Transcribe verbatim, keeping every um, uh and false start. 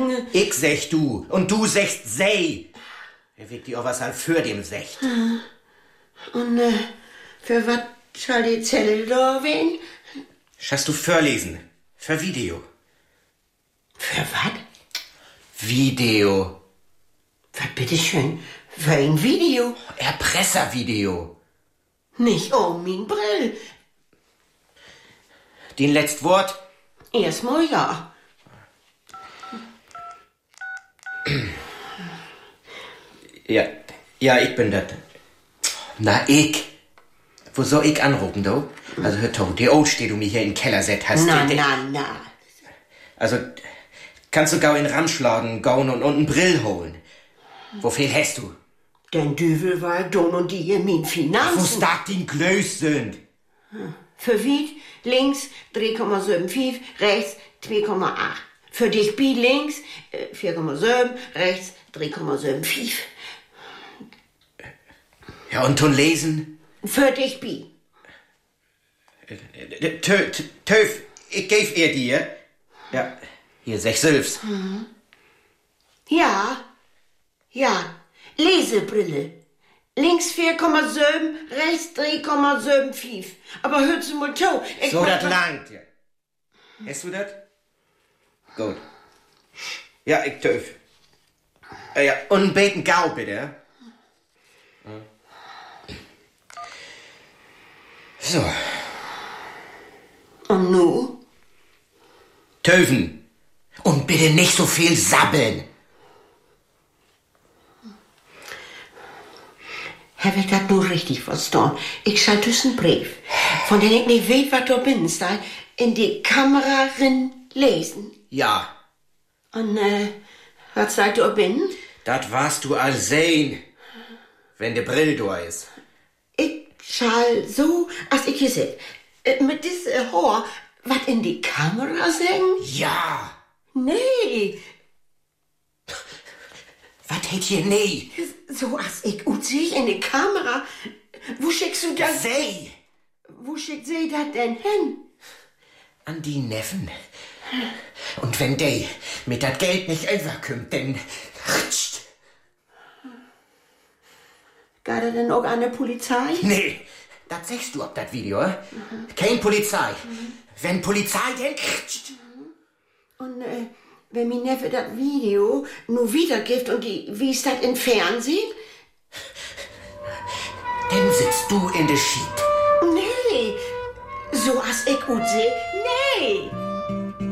sagen... Ich sech du und du sechst sei. Er wird die auch was halt für dem secht. Und äh, für was soll die Zelle da werden? Hast du vorlesen? Für Video. Für was? Video. Was bitteschön? Für ein Video? Erpresservideo. Nicht oh, mein Brill. Den letzt Wort? Erstmal ja. Ja, ja, ich bin das. Na, ich. Wo soll ich anrufen, du? Also, hör to, die Old steht, du mich hier in den Keller set hast. Na, die, die, na, na. Also, kannst du gau in den Rand schlagen, gauen und, und einen Brill holen. Wo viel hast du? Den Düvel war dumm und die hier min Finanzen. Wo stark den Glöß sind? Für Wied links drei Komma fünfundsiebzig, rechts zwei Komma acht. Für dich Bi links äh, vier Komma sieben, rechts drei Komma fünfundsiebzig. Ja, und tun lesen? Für dich Bi. Töf, ich geb ihr dir. Ja, hier sech Sülfs. Ja, ja, Lesebrille. Links vier Komma sieben, rechts drei Komma fünfundsiebzig. Aber hört zu mal zu. ich So, mach das doch- langt, ja. Hast du das? Gut. Ja, ich töf. Äh, ja, und einen beten Gau, bitte. So, Und nu? töfen. Und bitte nicht so viel sabbeln. Hab ich das nur richtig verstanden? Ich schall einen Brief, von dem ich nicht weiß, was da bin, sei, in die Kamera rin lesen. Ja, Und, äh, was seid da bin? das warst du all sehen, wenn der Brill da ist. Ich schall so, als ich hier sit, äh, mit diesem Haar, was in die Kamera singen? Ja. Nee, Was hätt hier nie? so als ich und sehe in die Kamera. Wo schickst du das? Sei Wo schickt sie das denn hin? an die Neffen. Und wenn der mit dat Geld nicht überkommt, dann rutscht. Geht er denn auch an der Polizei? Nee, das sagst du ob das Video, eh? Kein Polizei. Wenn Polizei, dann rutscht. Und äh, wenn mein Neffe das Video nur wiedergibt und die wies das im Fernsehen? Dann sitzt du in der Schied. Nee, so als ich gut sehe, nee.